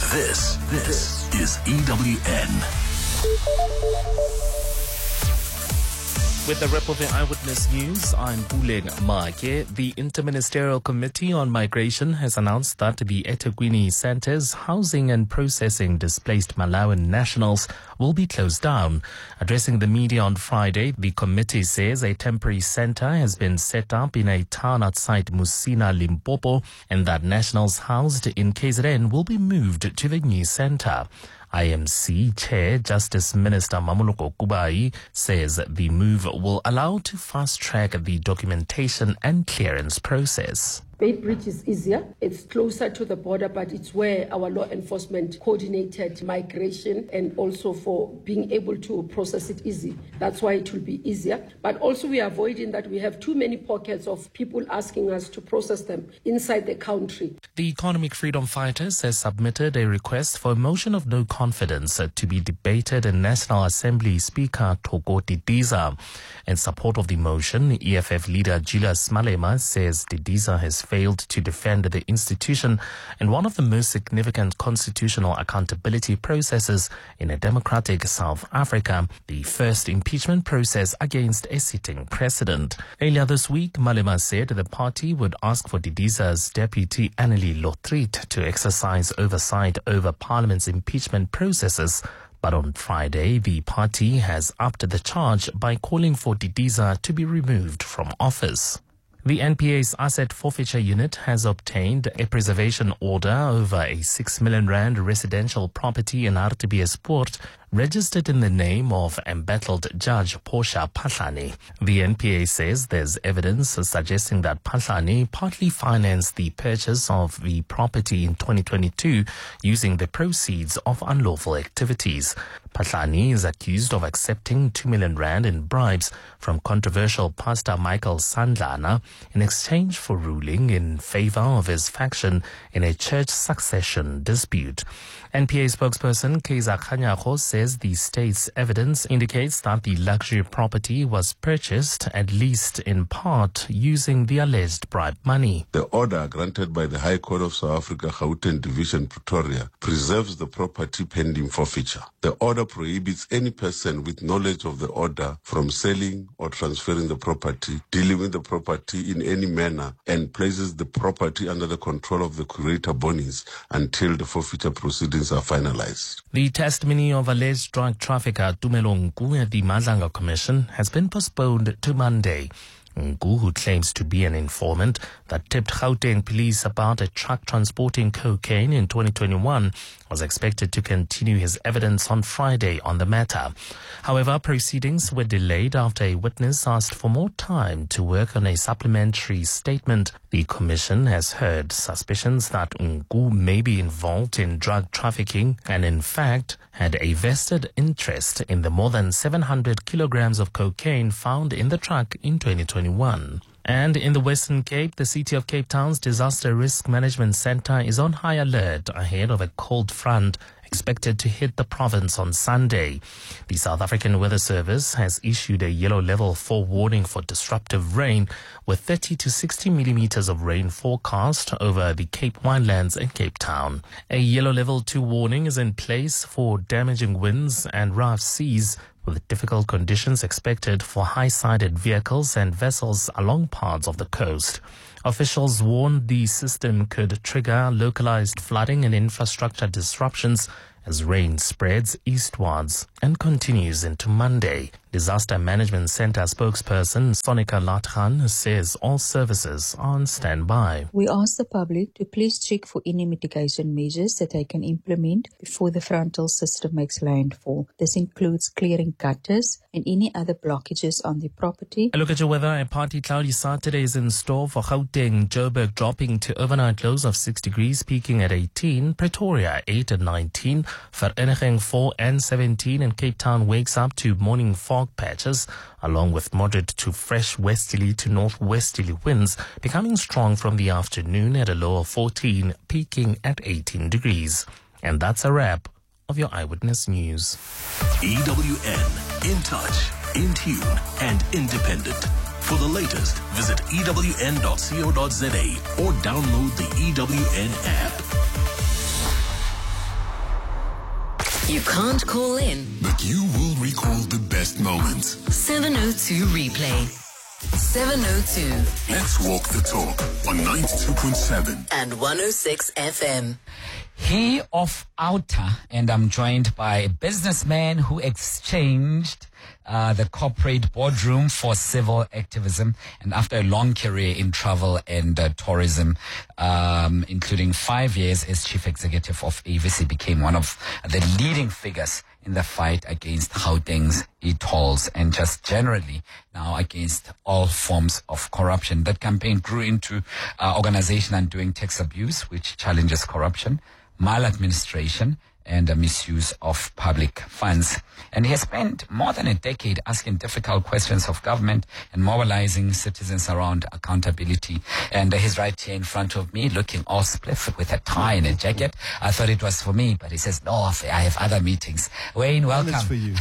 This is EWN. With the Rep of the Eyewitness News, I'm Puleng Make. The Interministerial Committee on Migration has announced that the eThekwini centers housing and processing displaced Malawian nationals will be closed down. Addressing the media on Friday, the committee says a temporary center has been set up in a town outside Musina, Limpopo, and that nationals housed in KZN will be moved to the new center. IMC Chair Justice Minister Mamoloko Kubai says the move will allow to fast-track the documentation and clearance process. Beitbridge is easier. It's closer to the border, but it's where our law enforcement coordinated migration and also for being able to process it easy. That's why it will be easier. But also we are avoiding that we have too many pockets of people asking us to process them inside the country. The Economic Freedom Fighters has submitted a request for a motion of no confidence to be debated in National Assembly Speaker Thoko Didiza. In support of the motion, EFF leader Julius Malema says Didiza has failed to defend the institution in one of the most significant constitutional accountability processes in a democratic South Africa, the first impeachment process against a sitting president. Earlier this week, Malema said the party would ask for Didiza's deputy Annelie Lotriet to exercise oversight over Parliament's impeachment processes. But on Friday, the party has upped the charge by calling for Didiza to be removed from office. The NPA's Asset Forfeiture Unit has obtained a preservation order over a 6 million rand residential property in Hartbeespoort registered in the name of embattled Judge Portia Phahlane. The NPA says there's evidence suggesting that Phahlane partly financed the purchase of the property in 2022 using the proceeds of unlawful activities. Phahlane is accused of accepting 2 million rand in bribes from controversial Pastor Michael Sandlana in exchange for ruling in favor of his faction in a church succession dispute. NPA spokesperson Kaiser Khanyago says the state's evidence indicates that the luxury property was purchased, at least in part, using the alleged bribe money. The order granted by the High Court of South Africa, Gauteng Division, Pretoria, preserves the property pending forfeiture. The order prohibits any person with knowledge of the order from selling or transferring the property, dealing with the property in any manner, and places the property under the control of the curator bonies until the forfeiture proceedings are finalized. The testimony of alleged drug trafficker Tumelo Nku at the Madlanga Commission has been postponed to Monday. Nku, who claims to be an informant that tipped Gauteng police about a truck transporting cocaine in 2021, was expected to continue his evidence on Friday on the matter. However, proceedings were delayed after a witness asked for more time to work on a supplementary statement. The commission has heard suspicions that Nku may be involved in drug trafficking and in fact had a vested interest in the more than 700 kilograms of cocaine found in the truck in 2021. And in the Western Cape, the City of Cape Town's Disaster Risk Management Centre is on high alert ahead of a cold front expected to hit the province on Sunday. The South African Weather Service has issued a yellow level 4 warning for disruptive rain, with 30 to 60 millimeters of rain forecast over the Cape Winelands and Cape Town. A yellow level 2 warning is in place for damaging winds and rough seas, with difficult conditions expected for high-sided vehicles and vessels along parts of the coast. Officials warned the system could trigger localized flooding and infrastructure disruptions as rain spreads eastwards and continues into Monday. Disaster Management Centre spokesperson Sonika Latran says all services are on standby. We ask the public to please check for any mitigation measures that they can implement before the frontal system makes landfall. This includes clearing gutters and any other blockages on the property. A look at your weather. A partly cloudy Saturday is in store for Gauteng. Joburg dropping to overnight lows of 6 degrees, peaking at 18. Pretoria 8 and 19. Vereeniging 4 and 17. And Cape Town wakes up to morning fog patches, along with moderate to fresh westerly to northwesterly winds, becoming strong from the afternoon at a low of 14, peaking at 18 degrees. And that's a wrap of your Eyewitness News. EWN, in touch, in tune, and independent. For the latest, visit ewn.co.za or download the EWN app. You can't call in, but you will recall the best moments. 702 replay. 702 Let's walk the talk on 92.7 and 106 FM. He of Outer, and I'm joined by a businessman who exchanged the corporate boardroom for civil activism, and after a long career in travel and tourism, including 5 years as chief executive of Avis, he became one of the leading figures in the fight against Gauteng's e-tolls and just generally now against all forms of corruption. That campaign grew into Organization Undoing Tax Abuse, which challenges corruption, maladministration, and misuse of public funds. And he has spent more than a decade asking difficult questions of government and mobilizing citizens around accountability. And he's right here in front of me, looking all spliff with a tie and a jacket. I thought it was for me, but he says, no, I have other meetings. Wayne, welcome. It's for you.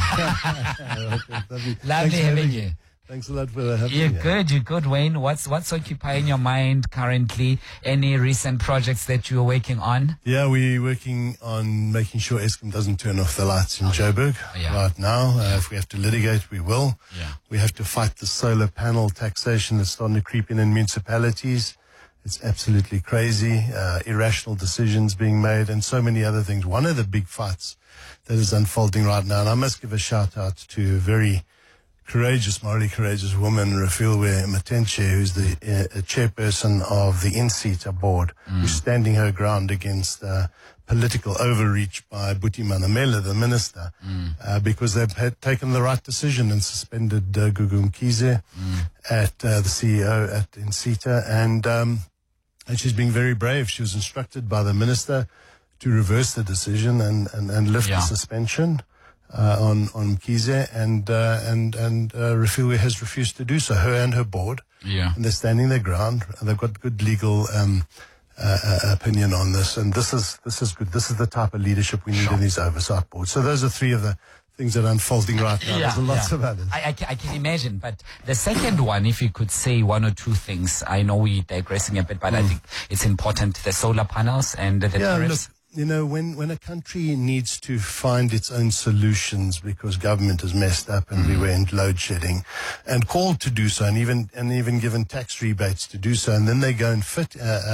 Lovely having you. Thanks a lot for having me. You're good, Wayne. What's occupying your mind currently? Any recent projects that you're working on? Yeah, we're working on making sure Eskom doesn't turn off the lights in Joburg right now. If we have to litigate, we will. Yeah. We have to fight the solar panel taxation that's starting to creep in municipalities. It's absolutely crazy. Irrational decisions being made and so many other things. One of the big fights that is unfolding right now, and I must give a shout out to a very morally courageous woman, Refilwe Matenche, who's the chairperson of the INSETA board, who's standing her ground against political overreach by Buti Manamela, the minister, because they've taken the right decision and suspended Gugu Mkhize at the CEO at INSETA, and she's being very brave. She was instructed by the minister to reverse the decision and lift the suspension on Mkhize, and Refilwe has refused to do so, her and her board. Yeah. And they're standing their ground, and they've got good legal opinion on this, and this is good. This is the type of leadership we need in these oversight boards. So those are three of the things that are unfolding right now. There's lots of others. I can imagine, but the second one, if you could say one or two things, I know we're digressing a bit, but I think it's important, the solar panels and the tariffs. Look, you know, when a country needs to find its own solutions because government has messed up and we were in load shedding and called to do so and even given tax rebates to do so, and then they go and fit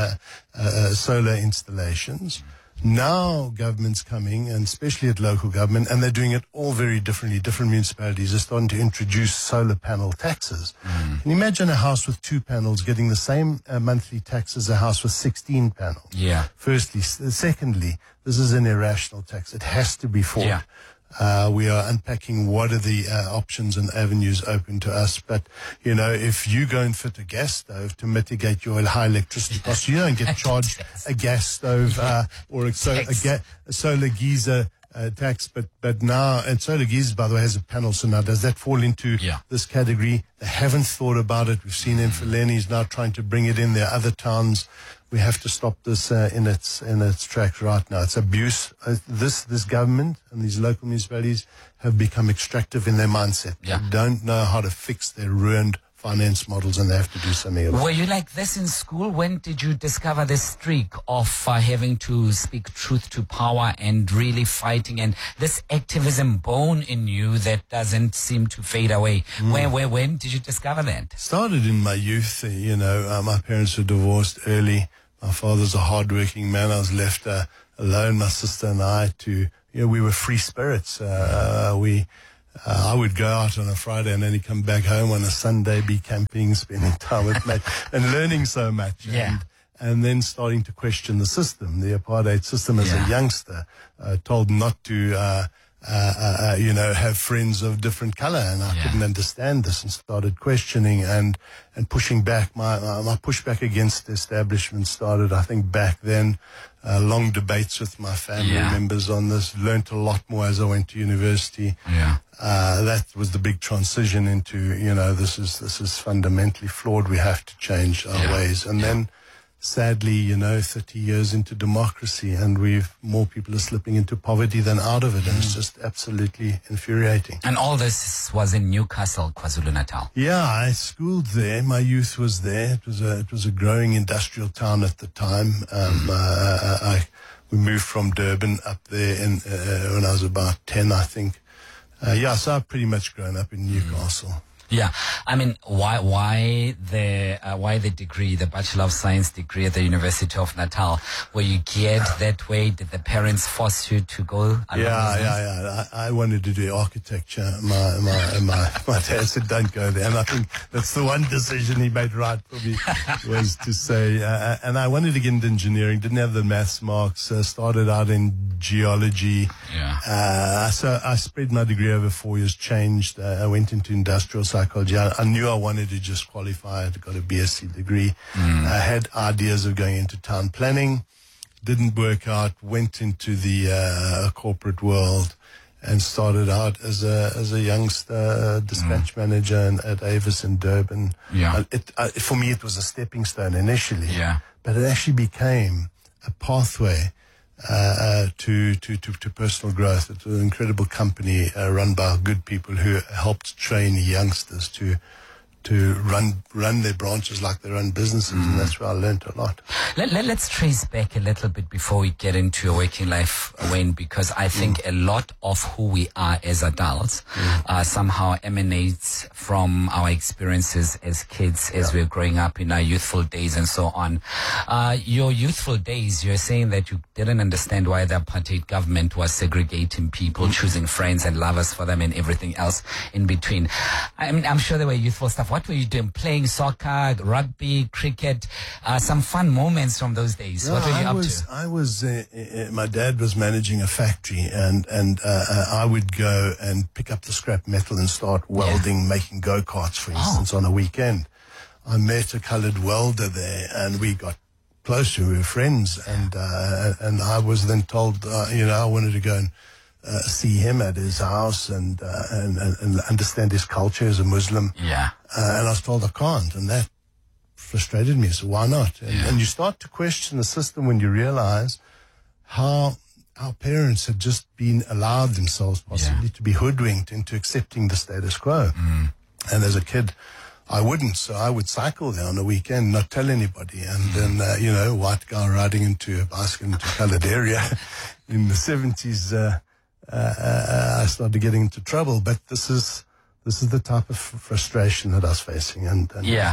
solar installations. Now government's coming, and especially at local government, and they're doing it all very differently. Different municipalities are starting to introduce solar panel taxes. Can you imagine a house with 2 panels getting the same monthly tax as a house with 16 panels? Yeah. Firstly. Secondly, this is an irrational tax. It has to be fought. Yeah. We are unpacking what are the options and avenues open to us. But, you know, if you go and fit a gas stove to mitigate your high electricity costs, you don't get charged a gas stove or a solar geyser tax. But now, and solar geysers, by the way, has a panel. So now does that fall into this category? They haven't thought about it. We've seen Infileni is now trying to bring it in. There are other towns. We have to stop this in its tracks right now. It's abuse. This government and these local municipalities have become extractive in their mindset. Yeah. They don't know how to fix their ruined finance models, and they have to do something about it. Were you like this in school? When did you discover this streak of having to speak truth to power and really fighting, and this activism bone in you that doesn't seem to fade away? When did you discover that? Started in my youth. My parents were divorced early. My father's a hardworking man. I was left alone, my sister and I, we were free spirits. I would go out on a Friday and then come back home on a Sunday, be camping, spending time with mates, and learning so much. Yeah. And then starting to question the system, the apartheid system as a youngster, told not to, have friends of different color. And I couldn't understand this and started questioning and pushing back. My pushback against the establishment started, I think, back then. Long debates with my family members on this. Learned a lot more as I went to university. Yeah. That was the big transition into, this is fundamentally flawed. We have to change our ways. And then, sadly, 30 years into democracy, and more people are slipping into poverty than out of it. And it's just absolutely infuriating. And all this was in Newcastle, KwaZulu-Natal. Yeah, I schooled there. My youth was there. It was a growing industrial town at the time. we moved from Durban up there when I was about 10, I think. So I've pretty much grown up in Newcastle. Yeah, I mean, why the degree, the Bachelor of Science degree at the University of Natal? Were you geared that way? Did the parents force you to go? I wanted to do architecture. My dad said, "Don't go there," and I think that's the one decision he made right for me was to say. And I wanted to get into engineering. Didn't have the maths marks. Started out in geology. Yeah. So I spread my degree over 4 years. Changed. I went into industrial psychology. I knew I wanted to just qualify. I got a BSc degree. I had ideas of going into town planning. Didn't work out. Went into the corporate world and started out as a youngster dispatch manager at Avis in Durban. Yeah. For me, it was a stepping stone initially. Yeah. But it actually became a pathway to personal growth. It was an incredible company run by good people who helped train youngsters to run their branches like they run businesses, and that's where I learned a lot. Let's trace back a little bit before we get into your working life, Wayne, because I think a lot of who we are as adults somehow emanates from our experiences as kids, as we're growing up in our youthful days and so on. Your youthful days, you're saying that you didn't understand why the apartheid government was segregating people, choosing friends and lovers for them and everything else in between. I mean, I'm sure there were youthful stuff. What were you doing? Playing soccer, rugby, cricket, some fun moments from those days. What were you up to? I was, my dad was managing a factory, and I would go and pick up the scrap metal and start welding, making go-karts, for instance, on a weekend. I met a colored welder there, and we got close. We were friends, and I was then told, I wanted to go and see him at his house and understand his culture as a Muslim. Yeah. And I was told I can't, and that frustrated me. So why not? And you start to question the system when you realize how our parents had just been allowed themselves possibly to be hoodwinked into accepting the status quo. And as a kid, I wouldn't. So I would cycle there on a weekend, not tell anybody. And then, white guy riding into a bicycle into a colored area in the 70s, I started getting into trouble. But this is the type of frustration that I was facing. And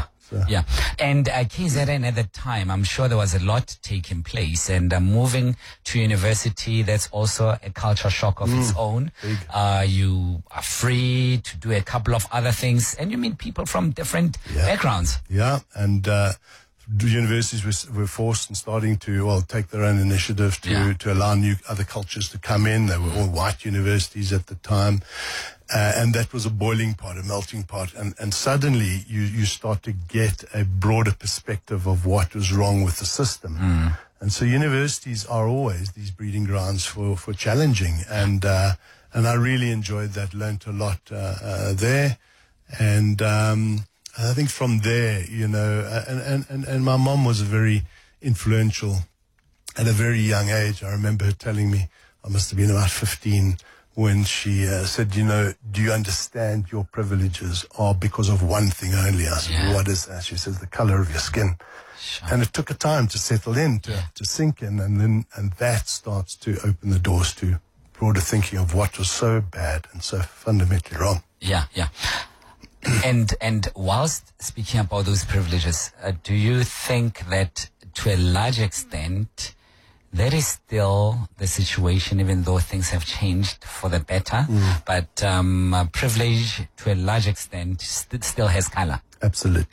And KZN at the time, I'm sure there was a lot taking place, and moving to university, that's also a culture shock of its own. You are free to do a couple of other things, and you meet people from different backgrounds. Yeah, and universities were forced and starting to take their own initiative to allow other cultures to come in. They were all white universities at the time. And that was a boiling pot, a melting pot. And suddenly you start to get a broader perspective of what was wrong with the system. And so universities are always these breeding grounds for challenging. And I really enjoyed that, learned a lot there. And I think from there, and my mom was very influential at a very young age. I remember her telling me, I must have been about 15, when she said, do you understand your privileges are because of one thing only? I said, what is that? She says, the color of your skin. Sure. And it took a time to settle in, to sink in, and that starts to open the doors to broader thinking of what was so bad and so fundamentally wrong. Yeah. And whilst speaking about those privileges, do you think that to a large extent that is still the situation, even though things have changed for the better, but privilege to a large extent still has color? Absolutely.